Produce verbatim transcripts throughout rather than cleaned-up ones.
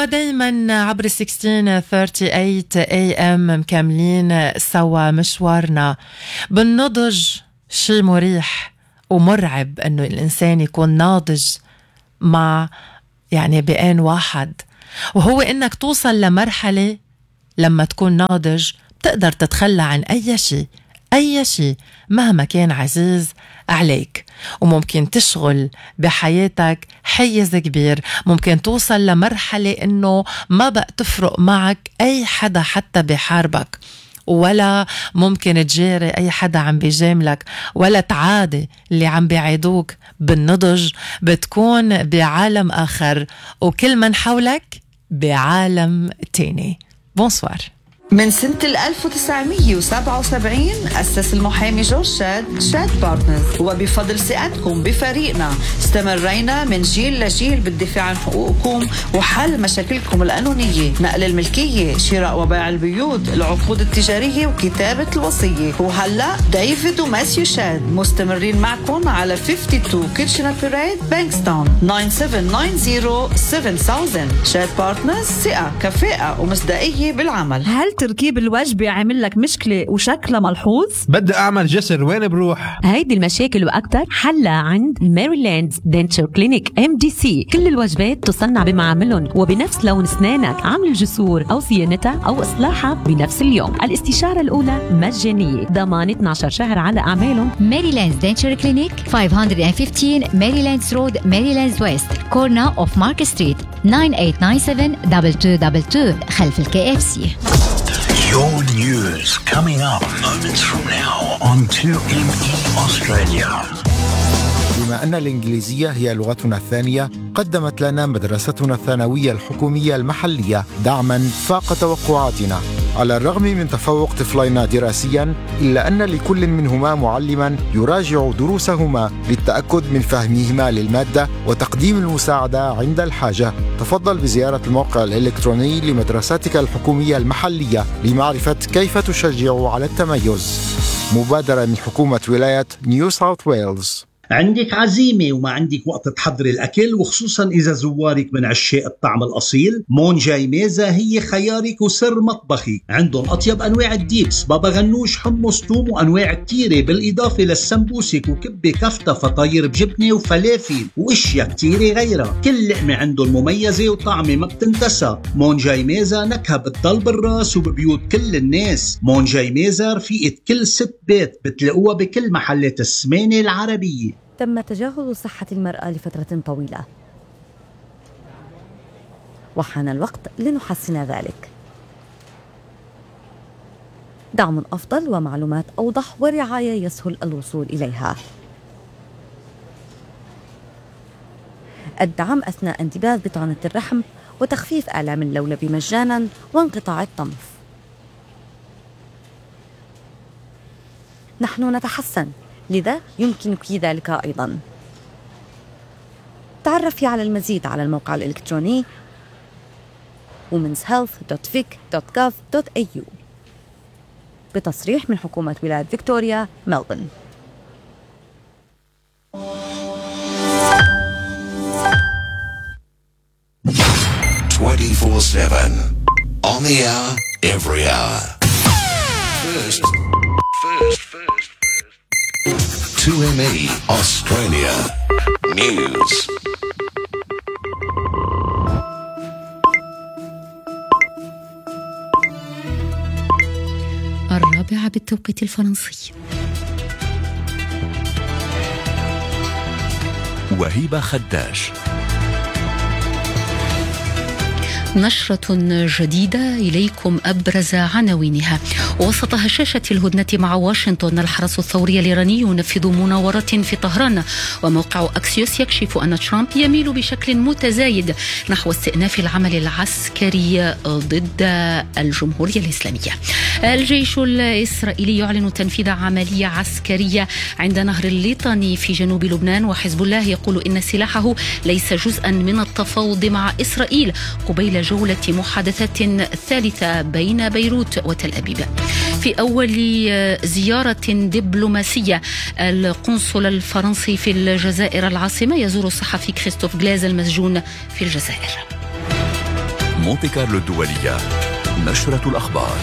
ودايما عبر ستة عشر ثمانية وثلاثين إيه إم مكملين سوا مشوارنا بالنضج. شيء مريح ومرعب انه الانسان يكون ناضج مع يعني بآن واحد، وهو انك توصل لمرحلة لما تكون ناضج بتقدر تتخلى عن اي شيء اي شيء مهما كان عزيز عليك، وممكن تشغل بحياتك حيز كبير. ممكن توصل لمرحلة انه ما بقى تفرق معك اي حدا حتى بحاربك، ولا ممكن تجاري اي حدا عم بيجاملك، ولا تعادي اللي عم بيعيدوك. بالنضج بتكون بعالم اخر وكل من حولك بعالم تاني. بونسوار. من سنة ألف وتسعمية وسبعة وسبعين أسس المحامي جورج شاد شاد بارتنرز، وبفضل ثقتكم بفريقنا استمرينا من جيل لجيل بالدفاع عن حقوقكم وحل مشاكلكم القانونية، نقل الملكية، شراء وبيع البيوت، العقود التجارية وكتابة الوصية. وهلأ ديفيد وماسيو شاد مستمرين معكم على اثنين وخمسين كيتشنر بيريد بانكستاون تسعة سبعة تسعة صفر سبعة ألف. شاد بارتنرز، ثقة كفاءة ومصداقية بالعمل. هل تركيب الوجبة عامل لك مشكلة وشكلها ملحوظ؟ بدي أعمل جسر، وين بروح؟ هيدي المشاكل وأكتر حلها عند ميريلاند دنتشر كلينيك إم دي سي. كل الوجبات تصنع بمعاملهم وبنفس لون أسنانك، عمل الجسور أو صيانتها أو إصلاحها بنفس اليوم. الاستشارة الأولى مجانية، ضمان اثني عشر شهر على أعمالهم. ميريلاند دنتشر كلينيك خمسمية وخمستاشر ميريلاند رود، ميريلاند ويست، كورنا أوف مارك ستريت، تسعة ثمانية تسعة سبعة اثنين اثنين اثنين اثنين خلف الكي اف سي. Your news coming up moments from now on two M E Australia. بما أن الإنجليزية هي لغتنا الثانية، قدمت لنا مدرستنا الثانوية الحكومية المحلية دعماً فاق توقعاتنا. على الرغم من تفوق طفلينا دراسياً، إلا أن لكل منهما معلماً يراجع دروسهما للتأكد من فهمهما للمادة وتقديم المساعدة عند الحاجة. تفضل بزيارة الموقع الإلكتروني لمدرستك الحكومية المحلية لمعرفة كيف تشجع على التميز. مبادرة من حكومة ولاية نيو ساوث ويلز. عندك عزيمة وما عندك وقت تحضري الأكل، وخصوصا إذا زوارك من عشاق الطعم الأصيل، مون جاي ميزة هي خيارك وسر مطبخي. عندهم أطيب أنواع الديبس، بابا غنوش، حمص، توم، وأنواع كتيرة، بالإضافة للسمبوسك وكبة كفتة، فطاير بجبنة وفلافل وإشياء كتيرة غيرها. كل لقمة عندهم مميزة وطعمة ما بتنتسى. مون جاي ميزة نكهة بتضل بالراس وببيوت كل الناس. مون جاي ميزة رفيقة كل ست بيت، بتلاقوها بكل محلات السمانة العربية. تم تجاهل صحة المرأة لفترة طويلة، وحان الوقت لنحسن ذلك. دعم أفضل ومعلومات أوضح ورعاية يسهل الوصول إليها. الدعم أثناء انتباذ بطانة الرحم وتخفيف آلام اللولب مجانا وانقطاع الطمث. نحن نتحسن، لذا يمكنك ذلك أيضا. تعرفي على المزيد على الموقع الإلكتروني وومنز هيلث دوت فيك دوت جوف دوت إيه يو بتصريح من حكومة ولاية فيكتوريا ملبورن. twenty-four seven on the hour, every hour. First, first, first. two M E Australia News. الرابعة بالتوقيت الفرنسي. وهيبة خداش. نشرة جديدة إليكم أبرز عناوينها. وسط هشاشة الهدنة مع واشنطن، الحرس الثوري الإيراني ينفذ مناورات في طهران. وموقع أكسيوس يكشف أن ترامب يميل بشكل متزايد نحو استئناف العمل العسكري ضد الجمهورية الإسلامية. الجيش الإسرائيلي يعلن تنفيذ عملية عسكرية عند نهر الليطاني في جنوب لبنان. وحزب الله يقول إن سلاحه ليس جزءا من التفاوض مع إسرائيل قبيل جولة محادثات ثالثة بين بيروت وتل أبيب. في أول زيارة دبلوماسية، القنصل الفرنسي في الجزائر العاصمة يزور الصحفي كريستوف غلاز المسجون في الجزائر. مونتي كارلو الدولية، نشرة الأخبار.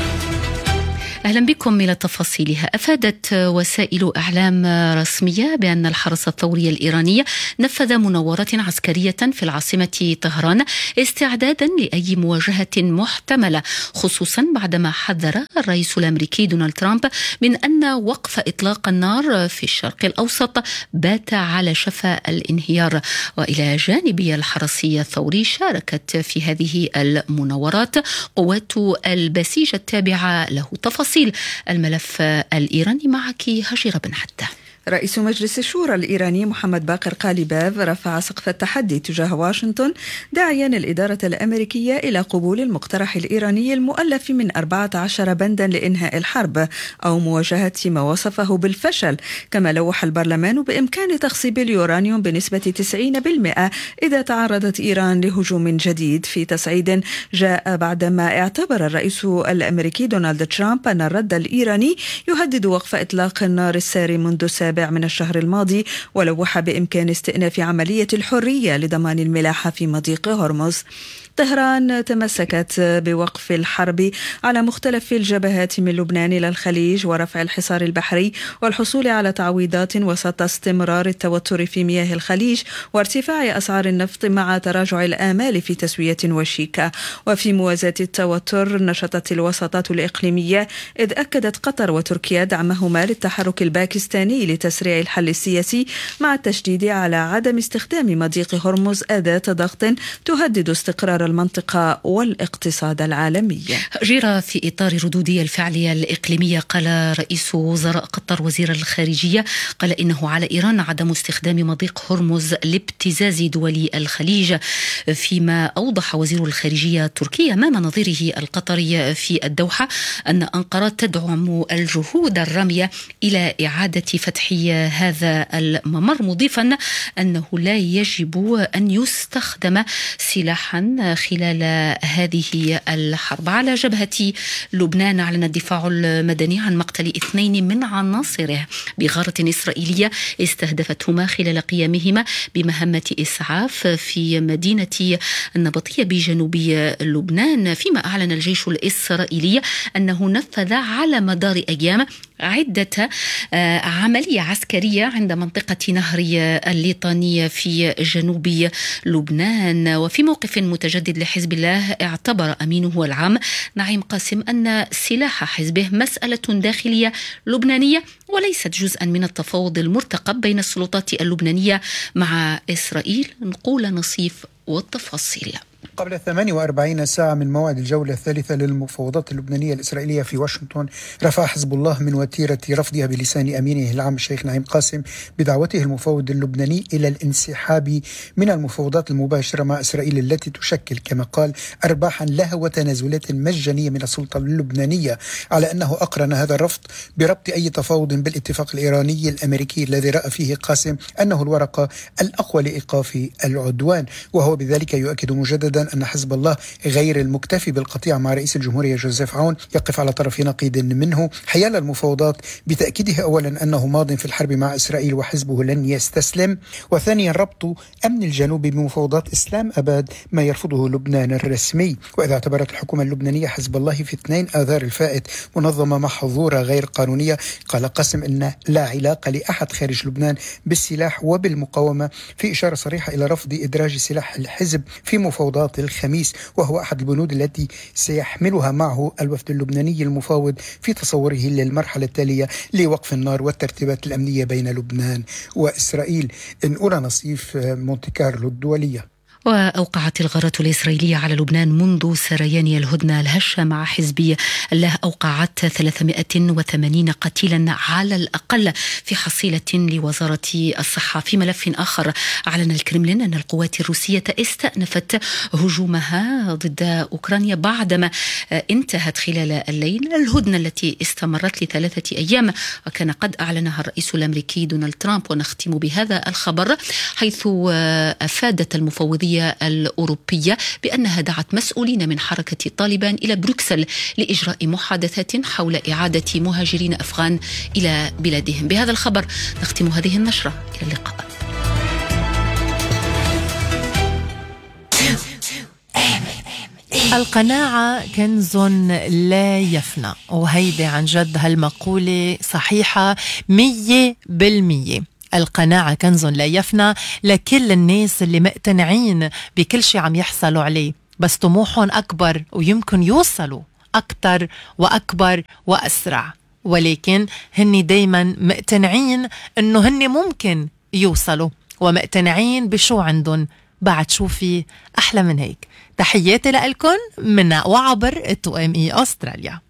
أهلا بكم إلى تفاصيلها. أفادت وسائل إعلام رسمية بأن الحرس الثوري الإيراني نفذ مناورات عسكرية في العاصمة طهران استعدادا لأي مواجهة محتملة، خصوصا بعدما حذر الرئيس الأمريكي دونالد ترامب من أن وقف إطلاق النار في الشرق الأوسط بات على شفا الانهيار. وإلى جانب الحرس الثوري شاركت في هذه المناورات قوات البسيج التابعة له. تفاصيل الملف الإيراني معك هجيرة بن حتى. رئيس مجلس الشورى الإيراني محمد باقر قاليباف رفع سقف التحدي تجاه واشنطن، داعيا الإدارة الأمريكية إلى قبول المقترح الإيراني المؤلف من أربعة عشر بندا لإنهاء الحرب أو مواجهة ما وصفه بالفشل. كما لوح البرلمان بإمكان تخصيب اليورانيوم بنسبة تسعين بالمئة إذا تعرضت إيران لهجوم جديد، في تصعيد جاء بعدما اعتبر الرئيس الأمريكي دونالد ترامب أن الرد الإيراني يهدد وقف إطلاق النار الساري منذ السابع من الشهر الماضي، ولوح بإمكان استئناف عملية الحرية لضمان الملاحة في مضيق هرمز. طهران تمسكت بوقف الحرب على مختلف الجبهات من لبنان إلى الخليج ورفع الحصار البحري والحصول على تعويضات وسط استمرار التوتر في مياه الخليج وارتفاع أسعار النفط مع تراجع الآمال في تسوية وشيكا. وفي موازاة التوتر نشطت الوساطات الإقليمية، إذ أكدت قطر وتركيا دعمهما للتحرك الباكستاني لتسريع الحل السياسي، مع التشديد على عدم استخدام مضيق هرمز أداة ضغط تهدد استقرار المنطقة والاقتصاد العالمي. جرى في إطار ردود الفعل الإقليمية، قال رئيس وزراء قطر وزير الخارجية قال إنه على إيران عدم استخدام مضيق هرمز لابتزاز دول الخليج، فيما أوضح وزير الخارجية التركي أمام نظيره القطري في الدوحة أن أنقرة تدعم الجهود الرامية إلى إعادة فتح هذا الممر، مضيفا أنه لا يجب أن يستخدم سلاحا خلال هذه الحرب. على جبهة لبنان، أعلن الدفاع المدني عن مقتل اثنين من عناصره بغارة إسرائيلية استهدفتهما خلال قيامهما بمهمة إسعاف في مدينة النبطية بجنوب لبنان، فيما أعلن الجيش الإسرائيلي أنه نفذ على مدار أيام عدة عملية عسكرية عند منطقة نهر الليطانية في جنوب لبنان. وفي موقف متجدد لحزب الله، اعتبر أمينه العام نعيم قاسم أن سلاح حزبه مسألة داخلية لبنانية وليست جزءا من التفاوض المرتقب بين السلطات اللبنانية مع إسرائيل. نقول نصيف والتفاصيل. قبل ثمانية وأربعين ساعة من موعد الجولة الثالثة للمفاوضات اللبنانية الإسرائيلية في واشنطن، رفع حزب الله من وتيرة رفضها بلسان أمينه العام الشيخ نعيم قاسم بدعوته المفاوض اللبناني إلى الانسحاب من المفاوضات المباشرة مع إسرائيل التي تشكل كما قال أرباحا لها وتنازلات مجانية من السلطة اللبنانية، على أنه أقرن هذا الرفض بربط أي تفاوض بالاتفاق الإيراني الأمريكي الذي رأى فيه قاسم أنه الورقة الأقوى لإيقاف العدوان. وهو بذلك يؤكد مجددا أن حزب الله غير المكتفي بالقطيعة مع رئيس الجمهورية جوزيف عون، يقف على طرف نقيض منه حيال المفاوضات، بتأكيده أولا أنه ماض في الحرب مع إسرائيل وحزبه لن يستسلم، وثانيا ربط أمن الجنوب بمفاوضات إسلام أباد ما يرفضه لبنان الرسمي. وإذا اعتبرت الحكومة اللبنانية حزب الله في اثنين آذار الفائت منظمة محظورة غير قانونية، قال قاسم أن لا علاقة لأحد خارج لبنان بالسلاح وبالمقاومة، في إشارة صريحة إلى رفض إدراج سلاح الحزب في مفاوضات الخميس، وهو أحد البنود التي سيحملها معه الوفد اللبناني المفاوض في تصوره للمرحلة التالية لوقف النار والترتيبات الأمنية بين لبنان وإسرائيل. إن أولى نصيف مونتي كارلو الدولية. وأوقعت الغارات الإسرائيلية على لبنان منذ سريان الهدنة الهشة مع حزب الله أوقعت ثلاثمائة وثمانين قتيلا على الأقل في حصيلة لوزارة الصحة. في ملف آخر، أعلن الكرملين أن القوات الروسية استأنفت هجومها ضد أوكرانيا بعدما انتهت خلال الليل الهدنة التي استمرت لثلاثة أيام، وكان قد أعلنها الرئيس الأمريكي دونالد ترامب. ونختم بهذا الخبر، حيث أفادت المفوضية الأوروبية بأنها دعت مسؤولين من حركة طالبان إلى بروكسل لإجراء محادثات حول إعادة مهاجرين أفغان إلى بلادهم. بهذا الخبر نختم هذه النشرة، إلى اللقاء. القناعة كنز لا يفنى، وهيدي عن جد هالمقولة صحيحة مية بالمية. القناعة كنز لا يفنى لكل الناس اللي مقتنعين بكل شيء عم يحصلوا عليه، بس طموحهم أكبر ويمكن يوصلوا أكتر وأكبر وأسرع، ولكن هن دايما مقتنعين أنه هن ممكن يوصلوا ومقتنعين بشو عندهم. بعد شو في أحلى من هيك؟ تحياتي لألكن من وعبر تو ام اي أستراليا.